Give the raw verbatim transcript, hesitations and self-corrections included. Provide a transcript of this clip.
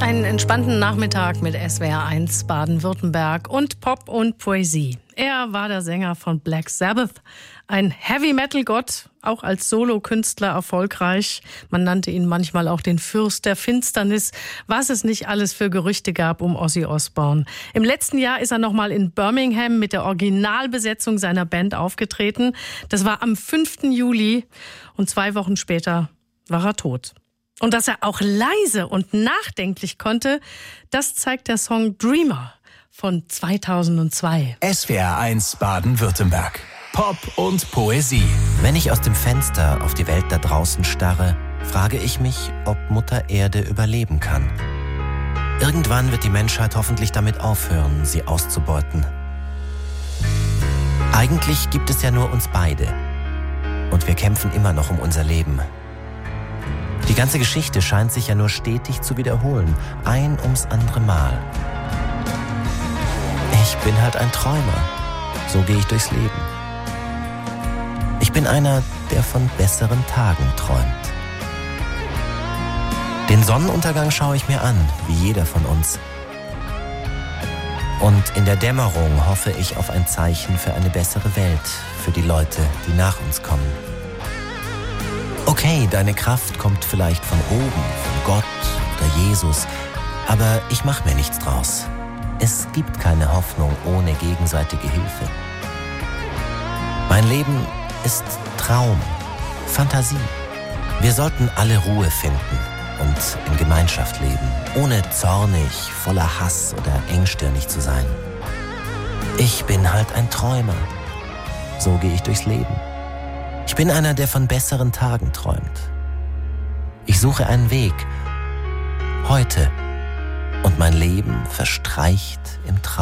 Einen entspannten Nachmittag mit S W R eins Baden-Württemberg und Pop und Poesie. Er war der Sänger von Black Sabbath, ein Heavy-Metal-Gott, auch als Solokünstler erfolgreich. Man nannte ihn manchmal auch den Fürst der Finsternis, was es nicht alles für Gerüchte gab um Ozzy Osbourne. Im letzten Jahr ist er nochmal in Birmingham mit der Originalbesetzung seiner Band aufgetreten. Das war am fünften Juli und zwei Wochen später war er tot. Und dass er auch leise und nachdenklich konnte, das zeigt der Song Dreamer von zweitausendzwei. S W R eins Baden-Württemberg. Pop und Poesie. Wenn ich aus dem Fenster auf die Welt da draußen starre, frage ich mich, ob Mutter Erde überleben kann. Irgendwann wird die Menschheit hoffentlich damit aufhören, sie auszubeuten. Eigentlich gibt es ja nur uns beide. Und wir kämpfen immer noch um unser Leben. Die ganze Geschichte scheint sich ja nur stetig zu wiederholen, ein ums andere Mal. Ich bin halt ein Träumer, so gehe ich durchs Leben. Ich bin einer, der von besseren Tagen träumt. Den Sonnenuntergang schaue ich mir an, wie jeder von uns. Und in der Dämmerung hoffe ich auf ein Zeichen für eine bessere Welt, für die Leute, die nach uns kommen. Okay, deine Kraft kommt vielleicht von oben, von Gott oder Jesus, aber ich mache mir nichts draus. Es gibt keine Hoffnung ohne gegenseitige Hilfe. Mein Leben ist Traum, Fantasie. Wir sollten alle Ruhe finden und in Gemeinschaft leben, ohne zornig, voller Hass oder engstirnig zu sein. Ich bin halt ein Träumer. So gehe ich durchs Leben. Ich bin einer, der von besseren Tagen träumt. Ich suche einen Weg, heute, und mein Leben verstreicht im Traum.